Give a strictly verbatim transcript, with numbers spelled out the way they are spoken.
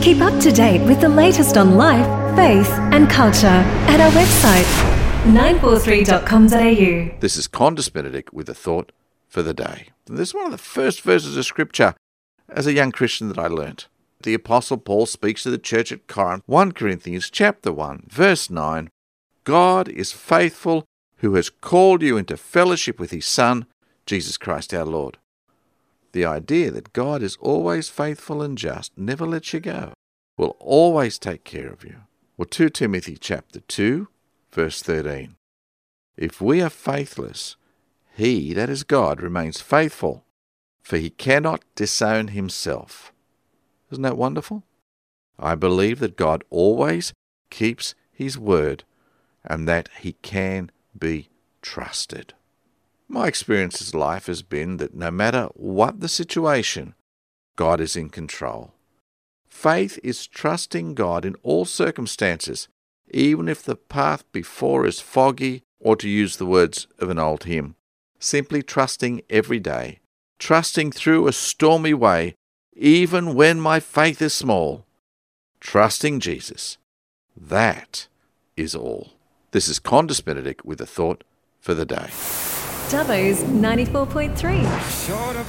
Keep up to date with the latest on life, faith and culture at our website, nine four three dot com dot a u. This is Qantas Benedict with a thought for the day. This is one of the first verses of Scripture as a young Christian that I learnt. The Apostle Paul speaks to the church at Corinth, First Corinthians chapter one, verse nine. God is faithful, who has called you into fellowship with his Son, Jesus Christ our Lord. The idea that God is always faithful and just, never lets you go, will always take care of you. Well, Second Timothy chapter two, verse thirteen. If we are faithless, he, that is God, remains faithful, for he cannot disown himself. Isn't that wonderful? I believe that God always keeps his word and that he can be trusted. My experience in life has been that no matter what the situation, God is in control. Faith is trusting God in all circumstances, even if the path before is foggy, or to use the words of an old hymn, simply trusting every day, trusting through a stormy way, even when my faith is small. Trusting Jesus. That is all. This is Qantas Benedict with a thought for the day. Dubbo's ninety-four point three.